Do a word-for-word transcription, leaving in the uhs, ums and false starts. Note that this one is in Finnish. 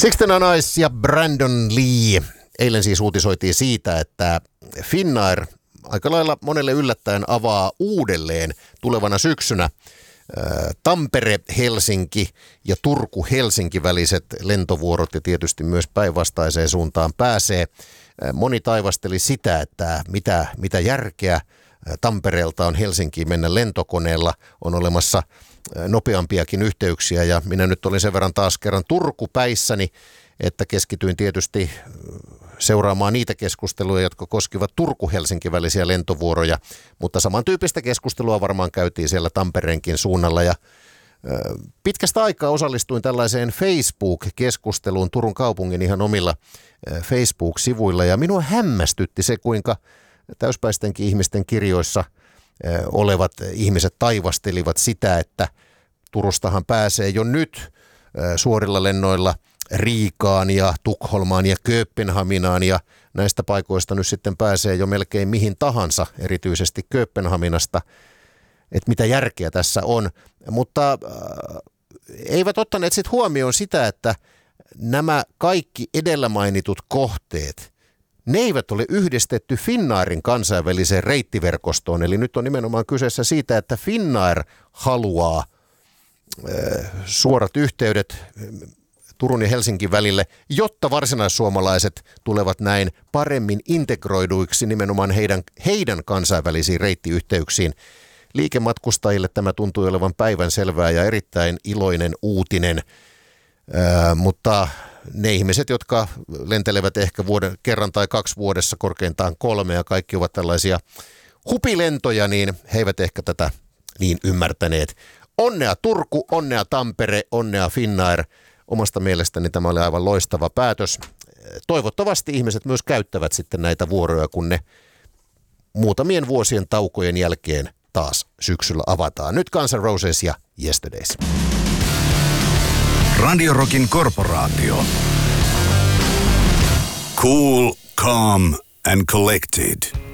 Sixten and Ice ja Brandon Lee. Eilen siis uutisoitiin siitä, että Finnair aika lailla monelle yllättäen avaa uudelleen tulevana syksynä Tampere-Helsinki ja Turku-Helsinki väliset lentovuorot ja tietysti myös päinvastaiseen suuntaan pääsee. Moni taivasteli sitä, että mitä, mitä järkeä Tampereelta on Helsinkiin mennä lentokoneella, on olemassa nopeampiakin yhteyksiä ja minä nyt olin sen verran taas kerran Turku-päissäni, että keskityin tietysti seuraamaan niitä keskusteluja, jotka koskivat Turku-Helsinki välisiä lentovuoroja, mutta samantyyppistä keskustelua varmaan käytiin siellä Tampereenkin suunnalla ja pitkästä aikaa osallistuin tällaiseen Facebook-keskusteluun Turun kaupungin ihan omilla Facebook-sivuilla ja minua hämmästytti se, kuinka täyspäistenkin ihmisten kirjoissa olevat ihmiset taivastelivat sitä, että Turustahan pääsee jo nyt suorilla lennoilla Riikaan ja Tukholmaan ja Kööpenhaminaan ja näistä paikoista nyt sitten pääsee jo melkein mihin tahansa, erityisesti Kööpenhaminasta, että mitä järkeä tässä on. Mutta äh, eivät ottaneet sitten huomioon sitä, että nämä kaikki edellä mainitut kohteet, ne eivät ole yhdistetty Finnairin kansainväliseen reittiverkostoon. Eli nyt on nimenomaan kyseessä siitä, että Finnair haluaa äh, suorat yhteydet Turun ja Helsingin välille, jotta varsinaissuomalaiset tulevat näin paremmin integroiduiksi nimenomaan heidän, heidän kansainvälisiin reittiyhteyksiin. Liikematkustajille tämä tuntui olevan päivän selvää ja erittäin iloinen uutinen, Ää, mutta ne ihmiset, jotka lentelevät ehkä vuoden, kerran tai kaksi vuodessa, korkeintaan kolme ja kaikki ovat tällaisia hupilentoja, niin he eivät ehkä tätä niin ymmärtäneet. Onnea Turku, onnea Tampere, onnea Finnair. Omasta mielestäni tämä oli aivan loistava päätös. Toivottavasti ihmiset myös käyttävät sitten näitä vuoroja, kun ne muutamien vuosien taukojen jälkeen taas syksyllä avataan. Nyt Guns N' Roses ja Yesterdays. Radio Rockin korporaatio. Cool, calm and collected.